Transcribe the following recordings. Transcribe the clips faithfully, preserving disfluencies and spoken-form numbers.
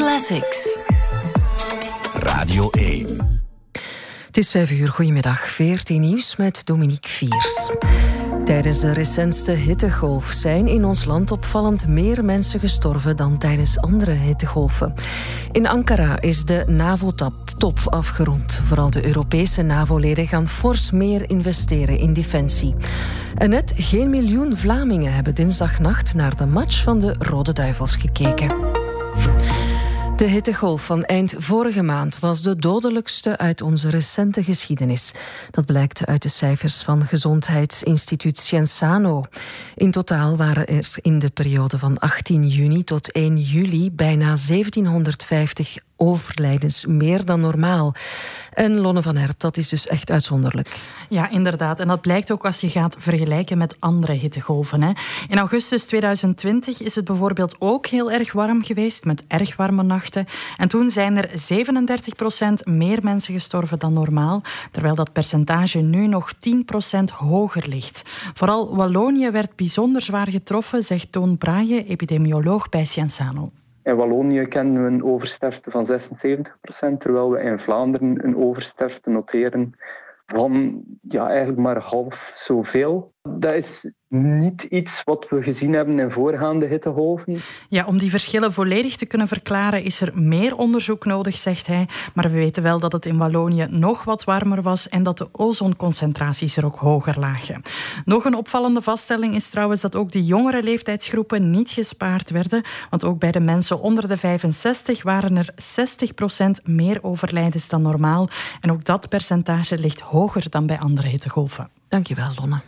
Classics. Radio één. Het is vijf uur, goedemiddag. V R T Nieuws met Dominique Viers. Tijdens de recentste hittegolf zijn in ons land opvallend meer mensen gestorven dan tijdens andere hittegolven. In Ankara is de NAVO-top afgerond. Vooral de Europese NAVO-leden gaan fors meer investeren in defensie. En net geen miljoen Vlamingen hebben dinsdagnacht naar de match van de Rode Duivels gekeken. De hittegolf van eind vorige maand was de dodelijkste uit onze recente geschiedenis. Dat blijkt uit de cijfers van gezondheidsinstituut Scienzano. In totaal waren er in de periode van achttien juni tot één juli bijna zeventienhonderdvijftig overlijdens, meer dan normaal. En Lonne van Herp, dat is dus echt uitzonderlijk. Ja, inderdaad. En dat blijkt ook als je gaat vergelijken met andere hittegolven. Hè. In augustus tweeduizend twintig is het bijvoorbeeld ook heel erg warm geweest, met erg warme nachten. En toen zijn er zevenendertig procent meer mensen gestorven dan normaal, terwijl dat percentage nu nog tien procent hoger ligt. Vooral Wallonië werd bijzonder zwaar getroffen, zegt Toon Braaije, epidemioloog bij Scienzano. In Wallonië kennen we een oversterfte van zesenzeventig procent, terwijl we in Vlaanderen een oversterfte noteren van ja, eigenlijk maar half zoveel. Dat is niet iets wat we gezien hebben in voorgaande hittegolven. Ja, om die verschillen volledig te kunnen verklaren is er meer onderzoek nodig, zegt hij. Maar we weten wel dat het in Wallonië nog wat warmer was en dat de ozonconcentraties er ook hoger lagen. Nog een opvallende vaststelling is trouwens dat ook de jongere leeftijdsgroepen niet gespaard werden. Want ook bij de mensen onder de vijfenzestig waren er zestig procent meer overlijdens dan normaal. En ook dat percentage ligt hoger dan bij andere hittegolven. Dankjewel, Lonne.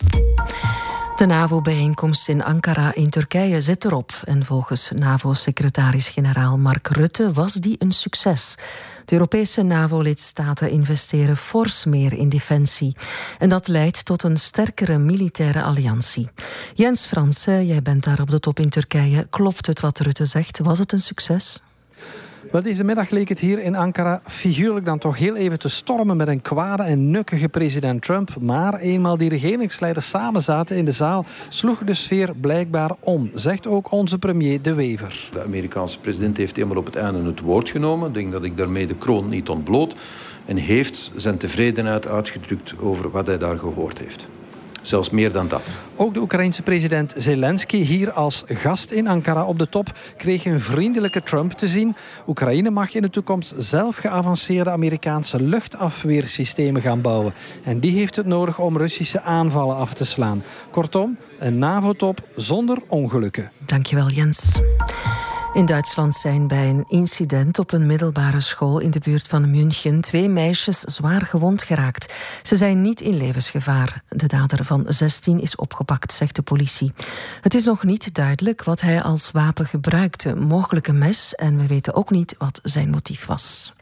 De NAVO-bijeenkomst in Ankara in Turkije zit erop. En volgens NAVO-secretaris-generaal Mark Rutte was die een succes. De Europese NAVO-lidstaten investeren fors meer in defensie. En dat leidt tot een sterkere militaire alliantie. Jens Fransen, jij bent daar op de top in Turkije. Klopt het wat Rutte zegt? Was het een succes? Wel, deze middag leek het hier in Ankara figuurlijk dan toch heel even te stormen met een kwade en nukkige president Trump. Maar eenmaal die regeringsleiders samen zaten in de zaal, sloeg de sfeer blijkbaar om, zegt ook onze premier De Wever. De Amerikaanse president heeft eenmaal op het einde het woord genomen. Ik denk dat ik daarmee de kroon niet ontbloot. En heeft zijn tevredenheid uitgedrukt over wat hij daar gehoord heeft. Zelfs meer dan dat. Ook de Oekraïense president Zelensky, hier als gast in Ankara op de top, kreeg een vriendelijke Trump te zien. Oekraïne mag in de toekomst zelf geavanceerde Amerikaanse luchtafweersystemen gaan bouwen. En die heeft het nodig om Russische aanvallen af te slaan. Kortom, een NAVO-top zonder ongelukken. Dankjewel, Jens. In Duitsland zijn bij een incident op een middelbare school in de buurt van München twee meisjes zwaar gewond geraakt. Ze zijn niet in levensgevaar. De dader van zestien is opgepakt, zegt de politie. Het is nog niet duidelijk wat hij als wapen gebruikte, mogelijk een mes, en we weten ook niet wat zijn motief was.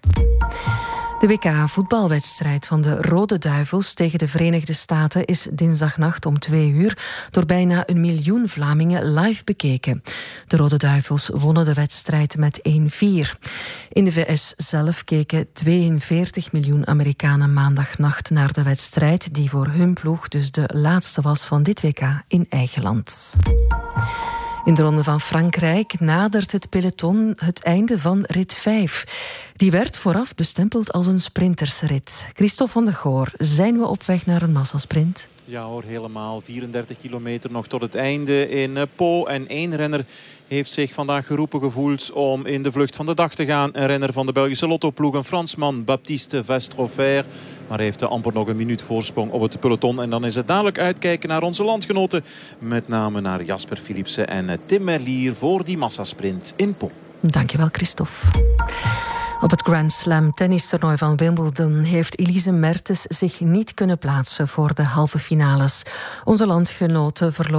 De W K-voetbalwedstrijd van de Rode Duivels tegen de Verenigde Staten is dinsdagnacht om twee uur door bijna een miljoen Vlamingen live bekeken. De Rode Duivels wonnen de wedstrijd met één vier. In de V S zelf keken tweeënveertig miljoen Amerikanen maandagnacht naar de wedstrijd, die voor hun ploeg dus de laatste was van dit W K in eigen land. In de Ronde van Frankrijk nadert het peloton het einde van rit vijf. Die werd vooraf bestempeld als een sprintersrit. Christophe van der Goor, zijn we op weg naar een massasprint? Ja hoor, helemaal. vierendertig kilometer nog tot het einde in Po. En één renner heeft zich vandaag geroepen gevoeld om in de vlucht van de dag te gaan. Een renner van de Belgische Lotto-ploeg, een Fransman, Baptiste Vestrofer. Maar hij heeft amper nog een minuut voorsprong op het peloton. En dan is het dadelijk uitkijken naar onze landgenoten. Met name naar Jasper Philipsen en Tim Merlier voor die massasprint in Po. Dankjewel, Christophe. Op het Grand Slam tennistoernooi van Wimbledon heeft Elise Mertens zich niet kunnen plaatsen voor de halve finales. Onze landgenoten verloren